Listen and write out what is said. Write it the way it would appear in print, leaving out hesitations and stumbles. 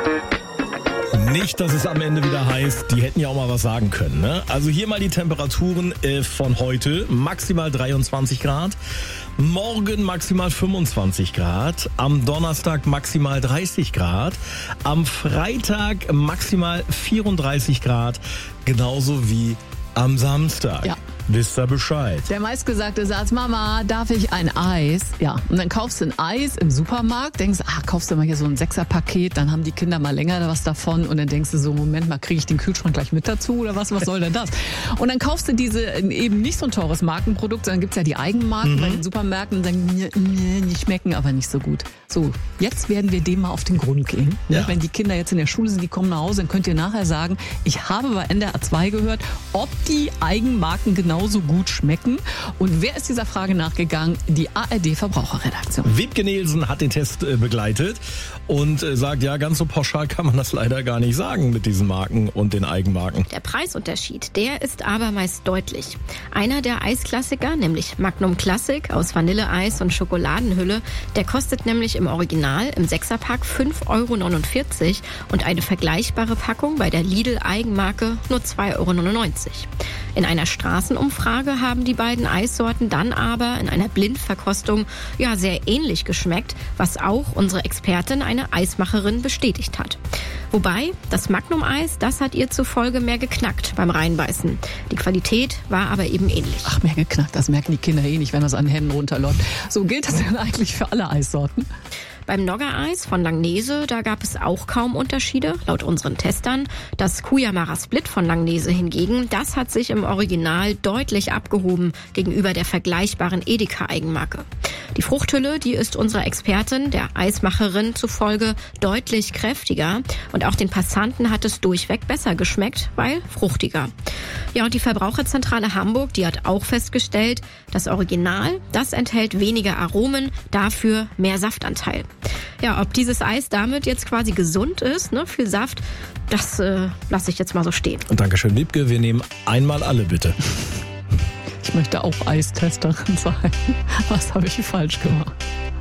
Nicht, dass es am Ende wieder heißt, die hätten ja auch mal was sagen können, ne? Also hier mal die Temperaturen von heute. Maximal 23 Grad. Morgen maximal 25 Grad. Am Donnerstag maximal 30 Grad. Am Freitag maximal 34 Grad. Genauso wie am Samstag. Ja. Wisst ihr Bescheid? Der meistgesagte Satz, Mama, darf ich ein Eis? Ja, und dann kaufst du ein Eis im Supermarkt, denkst, kaufst du mal hier so ein 6er-Paket, dann haben die Kinder mal länger was davon und dann denkst du so, Moment mal, kriege ich den Kühlschrank gleich mit dazu oder was soll denn das? Und dann kaufst du diese eben nicht so ein teures Markenprodukt, sondern gibt's ja die Eigenmarken bei den Supermärkten und dann die schmecken aber nicht so gut. So, jetzt werden wir dem mal auf den Grund gehen. Ja. Wenn die Kinder jetzt in der Schule sind, die kommen nach Hause, dann könnt ihr nachher sagen, ich habe bei NDR 2 gehört, ob die Eigenmarken genauso gut schmecken. Und wer ist dieser Frage nachgegangen? Die ARD-Verbraucherredaktion. Wiebke Nielsen hat den Test begleitet und sagt, ja, ganz so pauschal kann man das leider gar nicht sagen mit diesen Marken und den Eigenmarken. Der Preisunterschied, der ist aber meist deutlich. Einer der Eisklassiker, nämlich Magnum Classic aus Vanilleeis und Schokoladenhülle, der kostet nämlich im Original im 6er-Pack 5,49 € und eine vergleichbare Packung bei der Lidl-Eigenmarke nur 2,99 €. In einer Straßenumfrage haben die beiden Eissorten dann aber in einer Blindverkostung sehr ähnlich geschmeckt, was auch unsere Expertin, eine Eismacherin, bestätigt hat. Wobei, das Magnum-Eis, das hat ihr zufolge mehr geknackt beim Reinbeißen. Die Qualität war aber eben ähnlich. Ach, mehr geknackt, das merken die Kinder eh nicht, wenn das an den Händen runterläuft. So gilt das denn eigentlich für alle Eissorten? Beim Nogger-Eis von Langnese, da gab es auch kaum Unterschiede, laut unseren Testern. Das Kuyamara Split von Langnese hingegen, das hat sich im Original deutlich abgehoben gegenüber der vergleichbaren Edeka-Eigenmarke. Die Fruchthülle, die ist unserer Expertin, der Eismacherin zufolge, deutlich kräftiger. Und auch den Passanten hat es durchweg besser geschmeckt, weil fruchtiger. Ja, und die Verbraucherzentrale Hamburg, die hat auch festgestellt, das Original, das enthält weniger Aromen, dafür mehr Saftanteil. Ja, ob dieses Eis damit jetzt quasi gesund ist, viel Saft, das lasse ich jetzt mal so stehen. Und Dankeschön, Wiebke. Wir nehmen einmal alle, bitte. Ich möchte auch Eistesterin sein. Was habe ich falsch gemacht?